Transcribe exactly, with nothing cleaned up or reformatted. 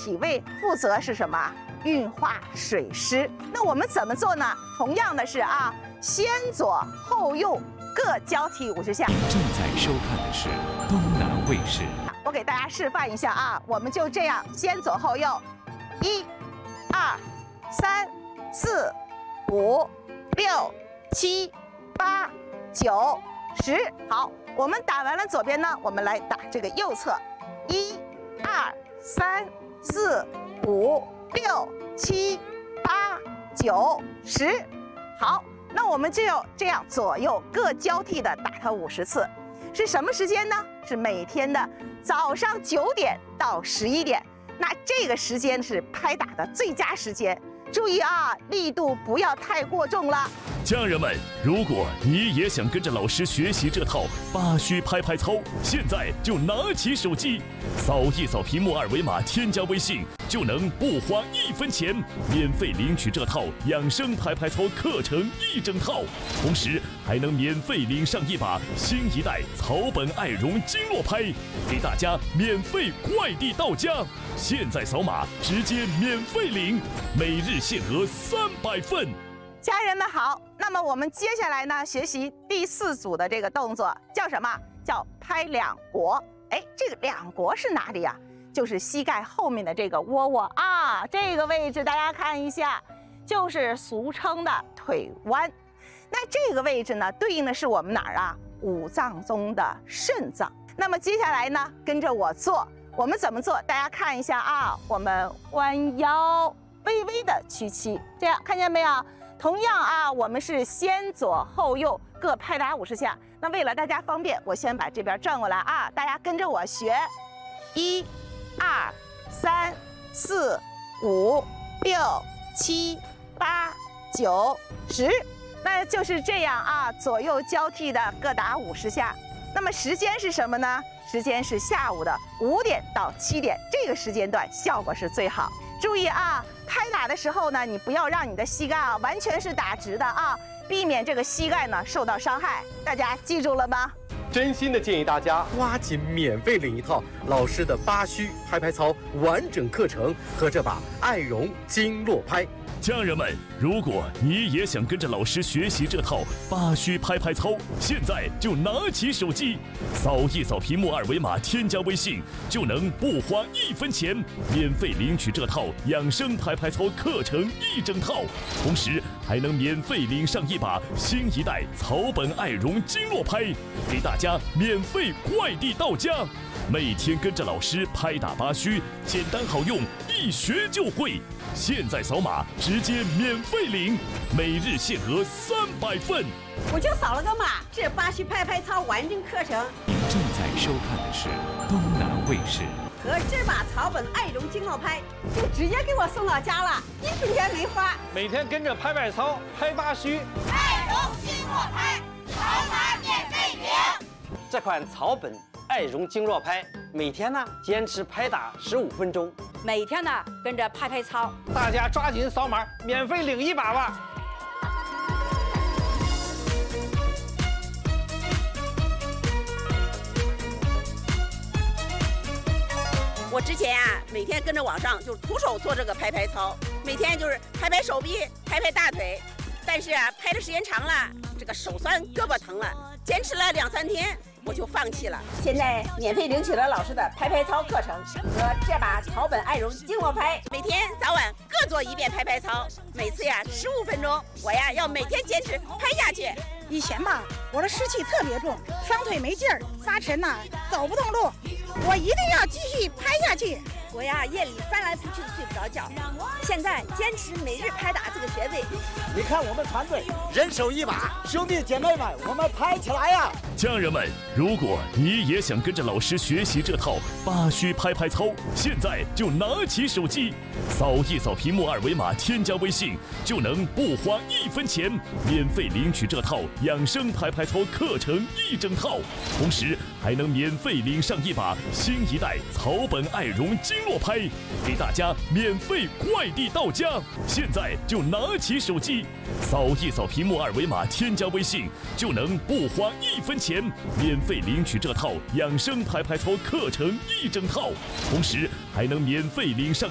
脾胃负责是什么？运化水湿。那我们怎么做呢？同样的是啊，先左后右各交替五十下。 正在收看的是东南卫视。 我给大家示范一下啊，我们就这样先左后右，一、二、三、四、五、六、七、八、九、十。好，我们打完了左边呢，我们来打这个右侧，一、二、三、四、五、六、七、八、九、十。好，那我们就要这样左右各交替的打它五十次。是什么时间呢？是每天的早上九点到十一点。那这个时间是拍打的最佳时间。注意啊，力度不要太过重了。 家人们，如果你也想跟着老师学习这套八虚拍拍操，现在就拿起手机，扫一扫屏幕二维码，添加微信，就能不花一分钱免费领取这套养生拍拍操课程一整套，同时还能免费领上一把新一代草本爱绒经络拍，给大家免费快递到家。现在扫码直接免费领，每日限额三百份。 家人们好，那么我们接下来呢，学习第四组的这个动作叫什么？叫拍两国。哎，这个两国是哪里呀？就是膝盖后面的这个窝窝啊，这个位置大家看一下，就是俗称的腿弯。那这个位置呢，对应的是我们哪儿啊？五脏中的肾脏。那么接下来呢，跟着我做，我们怎么做？大家看一下啊，我们弯腰，微微的屈膝，这样看见没有？同样啊，我们是先左后右各拍打五十下。那为了大家方便，我先把这边转过来啊，大家跟着我学，一、二、三、四、五、六、七、八、九、十，那就是这样啊，左右交替的各打五十下。那么时间是什么呢？时间是下午的五点到七点，这个时间段效果是最好。注意啊，拍打的时候呢，你不要让你的膝盖啊完全是打直的啊，避免这个膝盖呢受到伤害。大家记住了吗？ 真心的建议大家抓紧免费领一套老师的八虚拍拍操完整课程和这把爱绒经络拍。 家人们，如果你也想跟着老师学习这套八虚拍拍操，现在就拿起手机，扫一扫屏幕二维码，添加微信，就能不花一分钱免费领取这套养生拍拍操课程一整套，同时还能免费领上一把新一代草本爱绒经络拍，给大家免费快递到家。每天跟着老师拍打八虚，简单好用，一学就会。现在扫码直接免费领，每日限额三百份。 我就扫了个码，这八虚拍拍操完整课程。 您正在收看的是东南卫视。 和这把草本爱绒经络拍，就直接给我送到家了，一分钱没花。 每天跟着拍拍操，拍八虚， 爱绒经络拍，扫码免费领。 这款草本爱绒经络拍，每天呢坚持拍打十五分钟， 每天呢跟着拍拍操， 大家抓紧扫码，免费领一把吧。 我之前啊，每天跟着网上就徒手做这个拍拍操，每天就是拍拍手臂，拍拍大腿，但是啊，拍的时间长了，这个手酸，胳膊疼了，坚持了两三天，我就放弃了。现在免费领取了老师的拍拍操课程和这把草本爱绒经络拍，每天早晚各做一遍拍拍操，每次呀十五分钟，我呀要每天坚持拍下去。 以前吧，我的湿气特别重，双腿没劲儿，发沉呐、啊，走不动路。我一定要继续拍下去。 我呀夜里翻来覆去睡不着觉，现在坚持每日拍打这个穴位。 你看我们团队人手一把，兄弟姐妹们，我们拍起来呀！ 家人们，如果你也想跟着老师学习这套八虚拍拍操，现在就拿起手机，扫一扫屏幕二维码，添加微信，就能不花一分钱免费领取这套养生拍拍操课程一整套，同时还能免费领上一把新一代草本爱绒经络拍，给大家免费快递到家。现在就拿起手机，扫一扫屏幕二维码，添加微信，就能不花一分钱免费领取这套养生拍拍操课程一整套，同时还能免费领上